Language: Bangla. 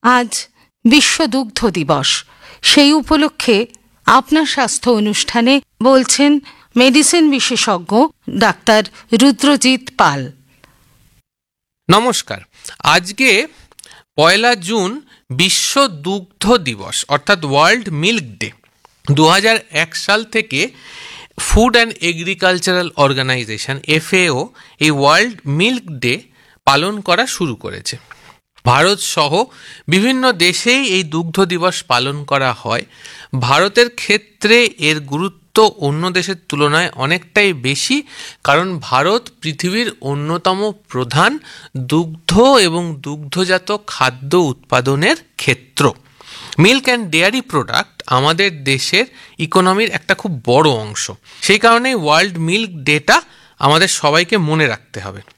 আজ বিশ্ব দুগ্ধ দিবস। সেই উপলক্ষে আপনার স্বাস্থ্য অনুষ্ঠানে বলছেন মেডিসিন বিশেষজ্ঞ ডাক্তার রুদ্রজিৎ পাল। নমস্কার। আজকে 1 জুন বিশ্ব দুগ্ধ দিবস অর্থাৎ ওয়ার্ল্ড মিল্ক ডে। 2001 সাল থেকে food and agricultural organisation FAO এই ওয়ার্ল্ড মিল্ক ডে পালন করা শুরু করেছে। ভারত সহ বিভিন্ন দেশেই এই দুগ্ধ দিবস পালন করা হয়। ভারতের ক্ষেত্রে এর গুরুত্ব অন্য দেশের তুলনায় অনেকটাই বেশি, কারণ ভারত পৃথিবীর অন্যতম প্রধান দুগ্ধ এবং দুগ্ধজাত খাদ্য উৎপাদনের ক্ষেত্র। মিল্ক অ্যান্ড ডেয়ারি প্রোডাক্ট আমাদের দেশের ইকোনমির একটা খুব বড় অংশ। সেই কারণেই ওয়ার্ল্ড মিল্ক ডেটা আমাদের সবাইকে মনে রাখতে হবে।